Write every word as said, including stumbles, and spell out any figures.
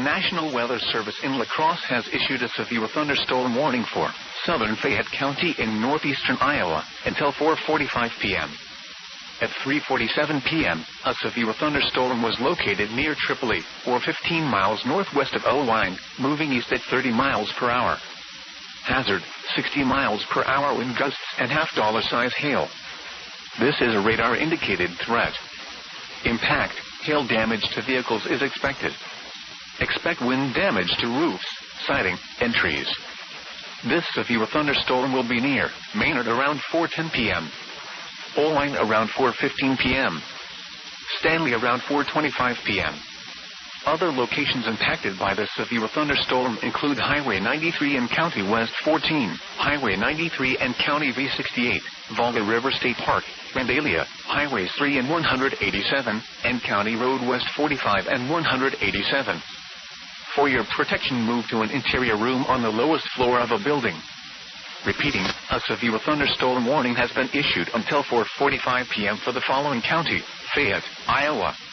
National Weather Service in La Crosse has issued a severe thunderstorm warning for southern Fayette County in northeastern Iowa until four forty-five p m At three forty-seven p m, a severe thunderstorm was located near Tripoli, or fifteen miles northwest of Owine, moving east at thirty miles per hour. Hazard, sixty miles per hour wind gusts and half-dollar size hail. This is a radar-indicated threat. Impact, hail damage to vehicles is expected. Expect wind damage to roofs, siding, and trees. This severe thunderstorm will be near Maynard around four ten p m Owine around four fifteen p m Stanley around four twenty-five p m Other locations impacted by the severe thunderstorm include Highway ninety-three and County West fourteen, Highway ninety-three and County V sixty-eight, Volga River State Park, Vandalia, Highways three and one eighty-seven, and County Road West forty-five and one eighty-seven. For your protection, move to an interior room on the lowest floor of a building. Repeating, a severe thunderstorm warning has been issued until four forty-five p m for the following county: Fayette, Iowa,